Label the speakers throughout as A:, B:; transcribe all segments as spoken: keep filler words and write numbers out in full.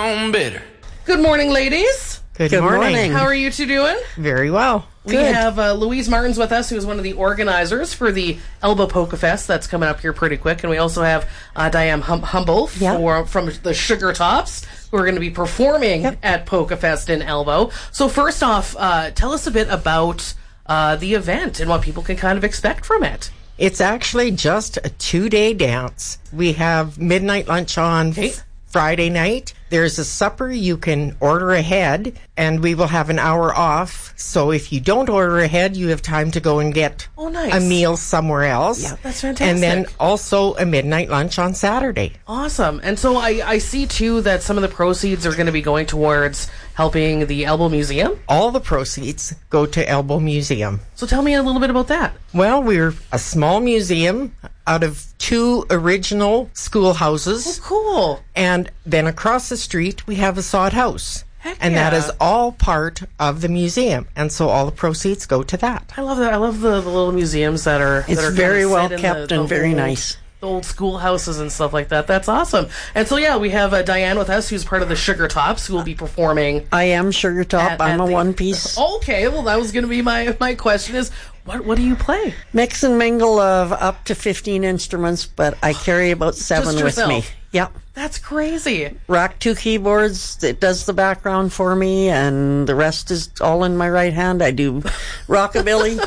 A: down bitter.
B: Good morning, ladies.
C: Good,
D: Good
C: morning.
D: morning.
B: How are you two doing?
C: Very well.
B: We
C: Good.
B: have uh, Louise Martins with us, who is one of the organizers for the Elbow Polka Fest that's coming up here pretty quick. And we also have uh, Diane hum- Humble
D: Yep.
B: for, from the Sugar Tops, who are going to be performing
D: Yep.
B: at Polka Fest in Elbow. So first off, uh, tell us a bit about uh, the event and what people can kind of expect from it.
C: It's actually just a two-day dance. We have midnight lunch on
B: Okay.
C: f- Friday night. There's a supper you can order ahead, and we will have an hour off. So if you don't order ahead, you have time to go and get
B: Oh, nice.
C: a meal somewhere else.
B: Yeah, that's fantastic.
C: And then also a midnight lunch on Saturday.
B: Awesome. And so I, I see, too, that some of the proceeds are going to be going towards helping the Elbow Museum.
C: All the proceeds go to Elbow Museum.
B: So tell me a little bit about that.
C: Well, we're a small museum out of two original schoolhouses.
B: Cool.
C: And then across the street, we have a sod house.
B: Heck
C: and that
B: yeah.
C: is all part of the museum. And so all the proceeds go to that.
B: I love that. I love the, the little museums that are
D: It's
B: that are
D: very
B: kinda
D: well
B: set in
D: kept
B: the, the
D: and very
B: old,
D: nice.
B: The old schoolhouses and stuff like that. That's awesome. And so yeah, we have uh, Diane with us, who's part of the Sugar Tops, who will be performing.
D: I am Sugar Top.
B: At-
D: I'm
B: at
D: a
B: the-
D: one piece.
B: Okay, well that was going to be my my question is what what do you play?
D: Mix and mingle of up to fifteen instruments, but I carry about seven
B: Just
D: with me.
B: yourself?
D: Yep.
B: That's crazy.
D: Rack two keyboards. It does the background for me, and the rest is all in my right hand. I do rockabilly,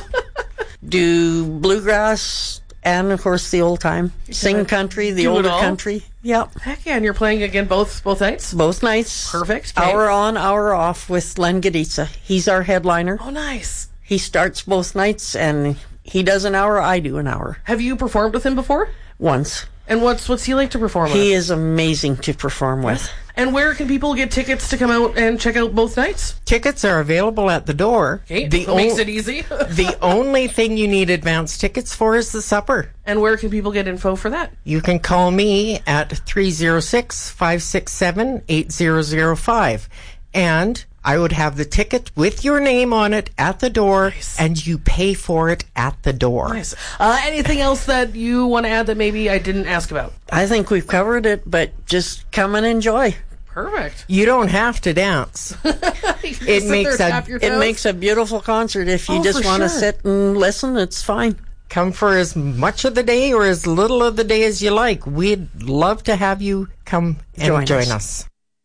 D: do bluegrass, and of course the old time. Sing country, the
B: do it
D: older
B: all?
D: country. Yep.
B: Heck yeah! And you're playing again both both nights.
D: Both nights.
B: Perfect. Okay.
D: Hour on, hour off with Len Gaditza. He's our headliner.
B: Oh, nice.
D: He starts both nights, and he does an hour, I do an hour.
B: Have you performed with him before?
D: Once.
B: And what's what's he like to perform with?
D: He is amazing to perform with.
B: And where can people get tickets to come out and check out both nights?
C: Tickets are available at the door.
B: Okay,
C: The
B: that makes
C: on-
B: it easy.
C: The only thing you need advance tickets for is the supper.
B: And where can people get info for that?
C: You can call me at three oh six, five six seven, eight zero zero five. And I would have the ticket with your name on it at the door,
B: Nice.
C: and you pay for it at the door.
B: Nice. Uh, anything else that you want to add that maybe I didn't ask about?
D: I think we've covered it, but just come and enjoy.
B: Perfect.
C: You don't have to dance.
B: It
C: makes a-
D: It makes a beautiful concert. If you
B: Oh,
D: just
B: for
D: want to
B: sure.
D: sit and listen, it's fine.
C: Come for as much of the day or as little of the day as you like. We'd love to have you come and
D: Join
C: join,
D: us.
C: us.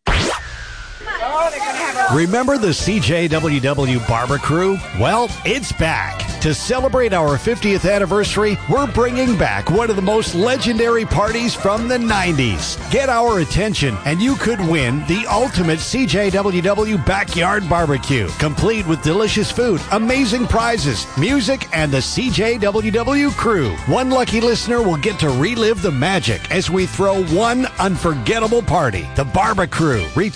E: Remember the C J W W Barber Crew? Well, it's back. To celebrate our fiftieth anniversary, we're bringing back one of the most legendary parties from the nineties. Get our attention, and you could win the ultimate C J W W backyard barbecue, complete with delicious food, amazing prizes, music, and the C J W W crew. One lucky listener will get to relive the magic as we throw one unforgettable party. The Barber Crew.